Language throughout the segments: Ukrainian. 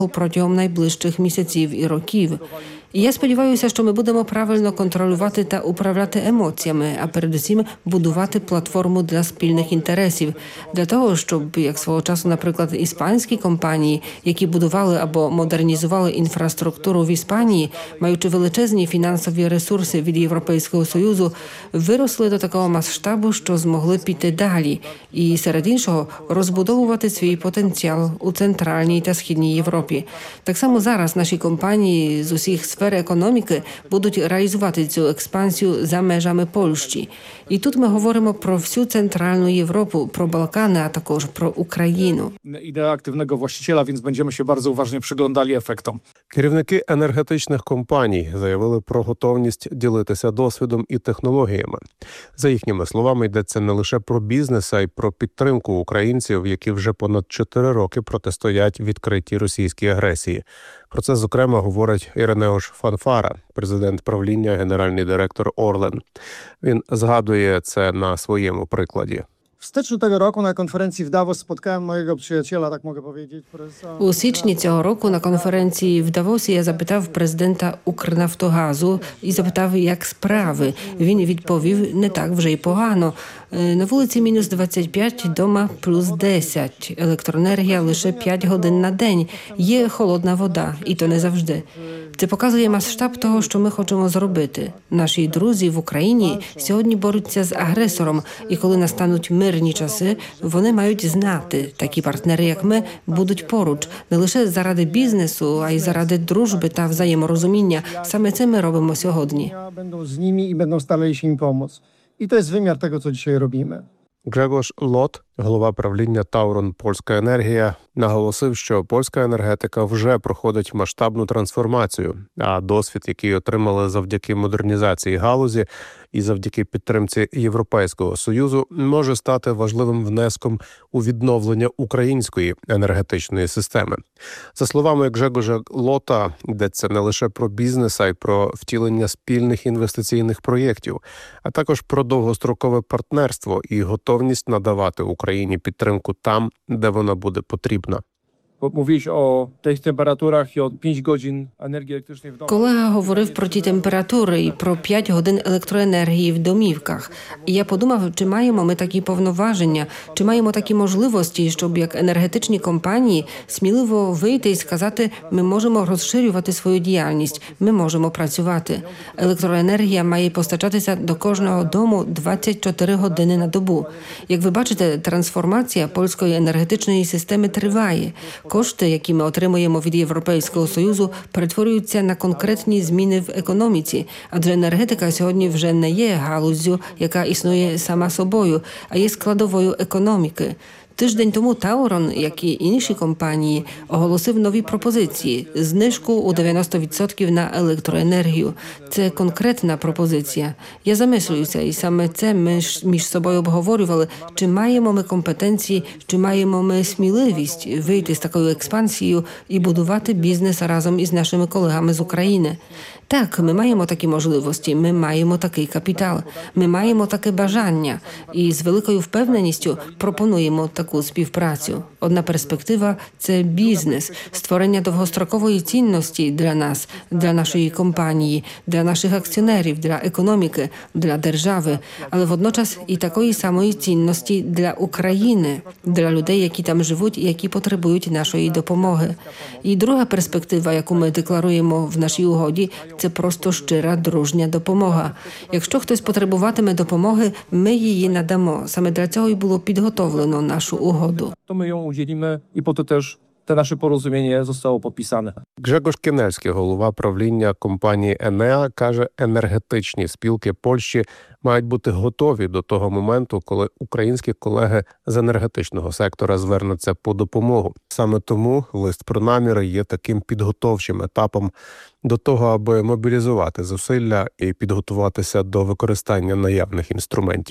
протягом найближчих місяців і років. І я сподіваюся, що ми будемо правильно контролювати та управляти емоціями, а передусім будувати платформу для спільних інтересів. Для того, щоб, як свого часу, наприклад, іспанські компанії, які будували або модернізували інфраструктуру в Іспанії, маючи величезні фінансові ресурси від Європейського Союзу, виросли до такого масштабу, що змогли піти далі. І, серед іншого, розбудовувати свій потенціал у Центральній та Східній Європі. Так само зараз наші компанії з усіх сфер економіки будуть реалізувати цю експансію за межами Польщі. І тут ми говоримо про всю Центральну Європу, про Балкани, а також про Україну. Ідея активного власника, więc będziemy się bardzo uważnie przyglądali efektom. Керівники енергетичних компаній заявили про готовність ділитися досвідом і технологіями. За їхніми словами, йдеться не лише про бізнес, а й про підтримку українців, які вже понад 4 роки протистоять відкритій російській агресії. Про це, зокрема, говорить Іринеуш Фанфара, президент правління, генеральний директор Орлен. Він згадує це на своєму прикладі. W styczniu tego roku na konferencji w Davos spotkałem mojego przyjaciela, tak mogę powiedzieć, prezesa. У січні цього року на конференції в Давосі я запитав президента Укрнафтогазу і запитав, як справи. Він відповів, не так вже й погано. На вулиці мінус 25, дома плюс 10. Електроенергія лише 5 годин на день. Є холодна вода, і то не завжди. Це показує масштаб того, що ми хочемо зробити. Наші друзі в Україні сьогодні борються з агресором, і коли настануть мирні часи, вони мають знати, такі партнери, як ми, будуть поруч. Не лише заради бізнесу, а й заради дружби та взаєморозуміння. Саме це ми робимо сьогодні. Będą z nimi i będą starali się im pomóc. I to jest wymiar tego, co dzisiaj robimy. Грегош Лот, голова правління Таурон «Польська енергія», наголосив, що польська енергетика вже проходить масштабну трансформацію, а досвід, який отримали завдяки модернізації галузі і завдяки підтримці Європейського Союзу, може стати важливим внеском у відновлення української енергетичної системи. За словами Грегоша Лота, йдеться не лише про бізнес, а й про втілення спільних інвестиційних проєктів, а також про довгострокове партнерство і готовність надавати Україні підтримку там, де вона буде потрібна. Mówiłeś o tych temperaturach i o 5 godzin energii elektrycznej w domu. Колега говорив про ті температури і про 5 годин електроенергії в домівках. І я подумав, чи маємо ми такі повноваження, чи маємо такі можливості, щоб як енергетичні компанії сміливо вийти і сказати, ми можемо розширювати свою діяльність, ми можемо працювати. Електроенергія має постачатися до кожного дому 24 години на добу. Як ви бачите, трансформація польської енергетичної системи триває. Кошти, які ми отримуємо від Європейського Союзу, перетворюються на конкретні зміни в економіці, адже енергетика сьогодні вже не є галуззю, яка існує сама собою, а є складовою економіки. Тиждень тому Таурон, як і інші компанії, оголосив нові пропозиції – знижку у 90% на електроенергію. Це конкретна пропозиція. Я замислююся, і саме це ми між собою обговорювали, чи маємо ми компетенції, чи маємо ми сміливість вийти з такою експансією і будувати бізнес разом із нашими колегами з України. Так, ми маємо такі можливості, ми маємо такий капітал, ми маємо таке бажання і з великою впевненістю пропонуємо таку співпрацю. Одна перспектива – це бізнес, створення довгострокової цінності для нас, для нашої компанії, для наших акціонерів, для економіки, для держави, але водночас і такої самої цінності для України, для людей, які там живуть і які потребують нашої допомоги. І друга перспектива, яку ми декларуємо в нашій угоді – це просто щира, дружня допомога. Якщо хтось потребуватиме допомоги, ми її надамо. Саме для цього і було підготовлено нашу угоду. To my ją udzielimy i po to też te nasze porozumienie zostało podpisane. Грегош Кінельський, голова правління компанії «Енеа», каже, енергетичні спілки Польщі мають бути готові до того моменту, коли українські колеги з енергетичного сектора звернуться по допомогу. Саме тому лист про наміри є таким підготовчим етапом до того, аби мобілізувати зусилля і підготуватися до використання наявних інструментів.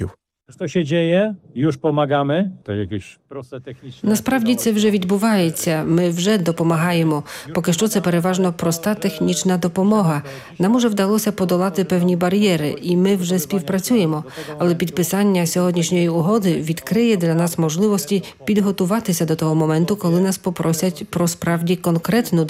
Co się dzieje? Już pomagamy. To jakieś proste технічне. Насправді це вже відбувається. Ми вже допомагаємо. Поки що це переважно проста технічна допомога. Нам уже вдалося подолати певні бар'єри, і ми вже співпрацюємо. Але підписання сьогоднішньої угоди відкриє для нас можливості підготуватися до того моменту, коли нас попросять про справді конкретну